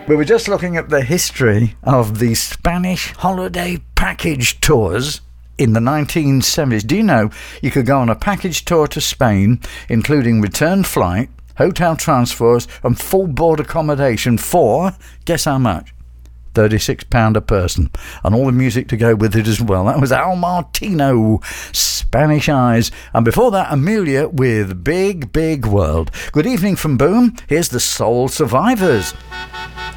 We were just looking at the history of the Spanish holiday package tours in the 1970s. Do you know you could go on a package tour to Spain, including return flight, hotel transfers and full board accommodation for, guess how much? £36 a person, and all the music to go with it as well. That was Al Martino, Spanish Eyes, and before that Amelia with Big Big World. Good evening from Boom. Here's the Soul Survivors.